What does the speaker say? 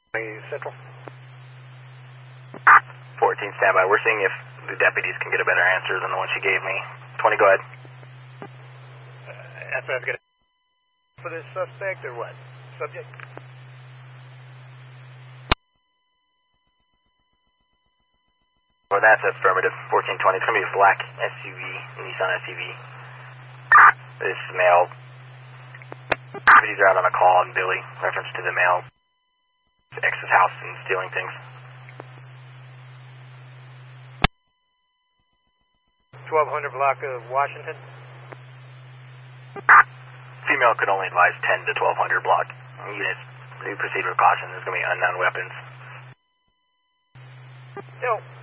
Central. 14, standby. We're seeing if the deputies can get a better answer than the one she gave me. 20, go ahead. That's what I was going to... For this suspect or what? Subject? Well, that's affirmative. 1420. It's going to be a black SUV, Nissan SUV. This male. Deputies are out on a call on Billy, reference to the male. Ex's house and stealing things. 1200 block of Washington. Female could only advise 10 to 1200 block. Units, proceed with caution. There's going to be unknown weapons. No.